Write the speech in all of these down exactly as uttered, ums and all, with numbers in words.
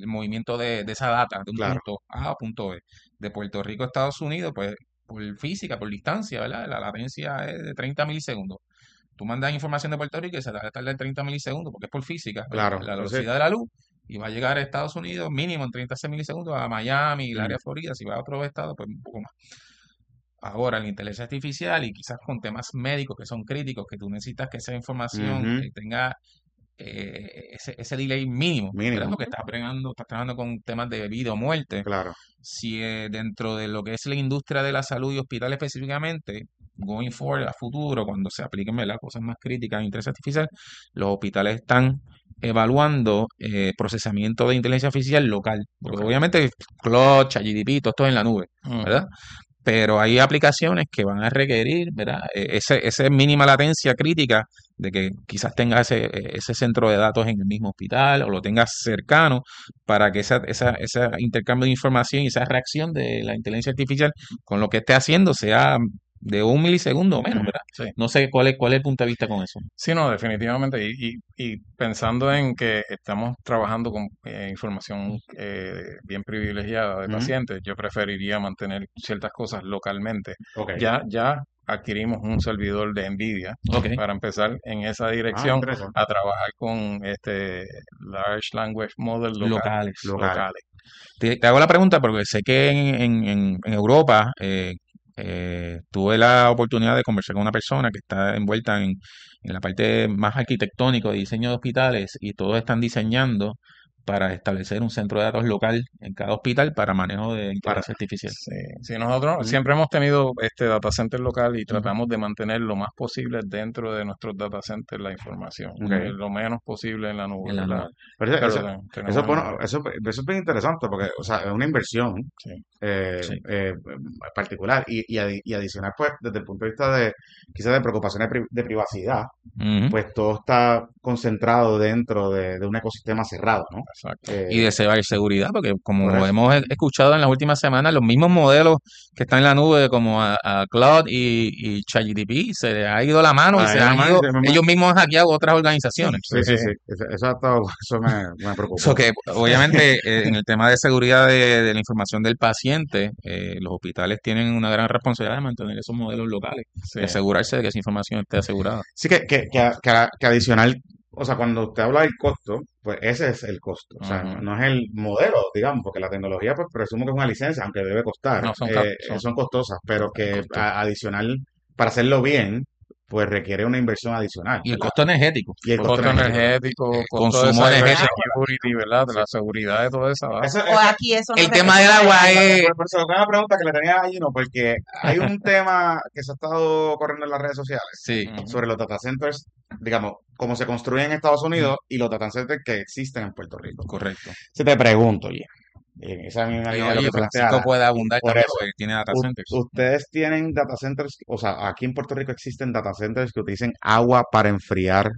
movimiento de, de esa data de un Claro. punto A a punto B. De Puerto Rico a Estados Unidos, pues por física, por distancia, ¿verdad? La latencia es de treinta milisegundos. Tú mandas información de Puerto Rico y se te va a tardar treinta milisegundos porque es por física, ¿verdad? Claro, La entonces, velocidad de la luz y va a llegar a Estados Unidos mínimo en treinta milisegundos a Miami, el mm, área Florida, si va a otro estado, pues un poco más. Ahora, la inteligencia artificial y quizás con temas médicos que son críticos, que tú necesitas que esa información ujú, eh, tenga eh, ese, ese delay mínimo, ¿verdad? mínimo, Porque estás trabajando, estás trabajando con temas de vida o muerte. claro. Si eh, dentro de lo que es la industria de la salud y hospital específicamente, going forward, a futuro, cuando se apliquen, ¿verdad?, cosas más críticas en inteligencia artificial, los hospitales están evaluando eh, procesamiento de inteligencia artificial local. Porque Ok. obviamente Claude, ChatGPT, todo esto es en la nube, Ujú. ¿verdad? Pero hay aplicaciones que van a requerir, ¿verdad? E- Ese, esa mínima latencia crítica de que quizás tenga ese, ese centro de datos en el mismo hospital o lo tengas cercano para que esa, esa, ese intercambio de información y esa reacción de la inteligencia artificial con lo que esté haciendo sea de un milisegundo o menos, Ujú. ¿verdad? Sí. No sé cuál es, cuál es el punto de vista con eso. Sí, no, definitivamente. Y, y, y pensando en que estamos trabajando con eh, información eh, bien privilegiada de Ujú. pacientes, yo preferiría mantener ciertas cosas localmente. Ok. Ya, ya adquirimos un servidor de NVIDIA Ok. para empezar en esa Ah, dirección interesante. a trabajar con este Large Language Model local, Locales. Locales. locales. Te, te hago la pregunta porque sé que en, en, en- en Europa eh, eh, tuve la oportunidad de conversar con una persona que está envuelta en, en la parte más arquitectónico de diseño de hospitales y todos están diseñando para establecer un centro de datos local en cada hospital para manejo de Para, inteligencia artificial. Sí, sí, nosotros Ujú. siempre hemos tenido este data center local y Ujú, tratamos de mantener lo más posible dentro de nuestros data centers la información, Ok. eh, lo menos posible en la nube, en la ¿verdad? nube. Pero eso, Pero eso, ten- tenemos eso, es en bueno, Mayagüez. eso, eso es bien interesante porque, o sea, es una inversión Sí, eh, Sí. eh, particular y, y, adi- y adicional, pues, desde el punto de vista de, quizás de preocupaciones pri- de privacidad, Ujú. pues todo está concentrado dentro de, de un ecosistema cerrado, ¿no? exacto. Y de Eh, ciberseguridad, porque como correcto. hemos e- escuchado en las últimas semanas, los mismos modelos que están en la nube, como a, a Claude y, y ChatGPT, se les ha ido la mano y Ah, se es la han mano y ido, se me- ellos mismos han hackeado otras organizaciones. Sí, sí, Sí, sí. Eso, eso, ha estado- eso me, me So preocupó. que obviamente eh, en el tema de seguridad de, de la información del paciente, eh, los hospitales tienen una gran responsabilidad de mantener esos modelos locales sí. y asegurarse de que esa información esté asegurada. Sí, que, que, que, que- que adicional, o sea, cuando usted habla del costo, pues ese es el costo. O sea, no, Ujú. no es el modelo, digamos, porque la tecnología, pues presumo que es una licencia, aunque debe costar, No, son, ca- eh, eh, son son costosas, pero El que costo. a- adicional, para hacerlo bien, pues requiere una inversión adicional, Y el ¿verdad? costo energético, Y el porque costo costo energético también. energético, el costo de consumo energético. cybersecurity, ¿verdad? De Sí. la seguridad de toda esa base. Eso, O eso, aquí eso no, El re- tema eso del no agua recae. es... por, por eso es una pregunta que le tenía allí, ¿no? Porque hay un tema que se ha estado corriendo en las redes sociales Sí. Ujú. sobre los data centers, digamos, cómo se construyen en Estados Unidos y los data centers que existen en Puerto Rico. Correcto. Si te pregunto, oye, en esa misma Y línea de lo oye, que plantea Francisco Alan, puede abundar por también eso, porque tiene data u- centers. ustedes tienen data centers, o sea, aquí en Puerto Rico existen data centers que utilicen agua para enfriar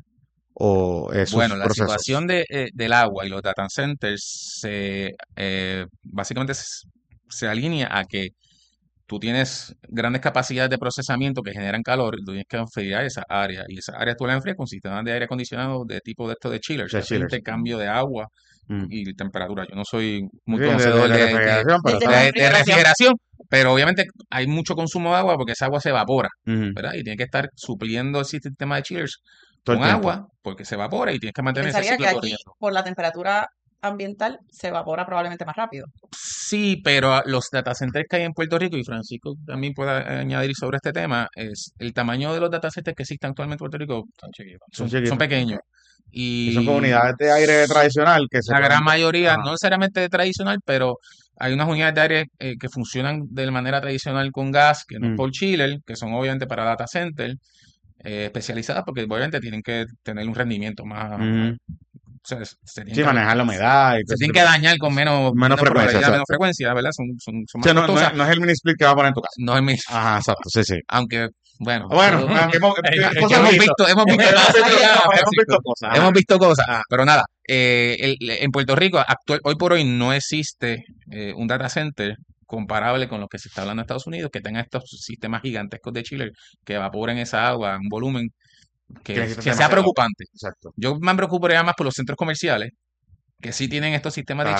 o Bueno, esos la procesos. situación de, eh, del agua y los data centers se, eh, básicamente se, se alinea a que tú tienes grandes capacidades de procesamiento que generan calor, y tú tienes que enfriar esa área, y esa área tú la enfrías con sistemas de aire acondicionado de tipo de esto de chillers, De que hace el chillers. intercambio de agua Mm. y temperatura. Yo no soy Sí, muy de, de, conocedor de de, de, refrigeración, pero Del de- tema de está. de refrigeración. refrigeración, pero obviamente hay mucho consumo de agua porque esa agua se evapora, Ujú. ¿verdad? Y tiene que estar supliendo ese sistema de chillers Todo el con tiempo. agua porque se evapora y tienes que mantener ese Pensaría que ciclo aquí, corriendo. por la temperatura ambiental, se evapora probablemente más rápido. Sí, pero a- los data centers que hay en Puerto Rico, y Francisco también puede añadir sobre este tema, es el tamaño de los data centers que existen actualmente en Puerto Rico Son chiquitos. Son son, son chiquitos. pequeños. Y son Y comunidades de aire tradicional que se la pueden. gran mayoría, Ajá. no necesariamente tradicional, pero hay unas unidades de aire eh, que funcionan de manera tradicional con gas, que no es Mm. por chiller, que son obviamente para data center, eh, especializadas porque obviamente tienen que tener un rendimiento más, Ujú. o sea, se tienen Sí, que, manejar la humedad y todo se ese tienen tipo que de dañar con menos, menos menos frecuencia, probabilidad, menos exacto. frecuencia, ¿verdad? Son, son, son O sea, más no, no, costosas. es, no es el mini split que va a poner en tu casa. No es mi, Ajá, exacto, sí, sí. aunque, bueno, Bueno, todo- aunque hemos, Eh, eh, eh, cosas hemos hemos visto, hemos visto hemos cosas, visto, ya, hemos Francisco, visto cosas. Ajá. hemos visto cosas, Ah, pero nada, eh, el- en Puerto Rico, actual, hoy por hoy no existe eh, un data center comparable con lo que se está hablando en Estados Unidos, que tenga estos sistemas gigantescos de chiller que evaporen esa agua a un volumen que que, necesitas que sea demasiado. preocupante. Exacto. Yo me preocuparía más por los centros comerciales, que sí tienen estos sistemas de Claro.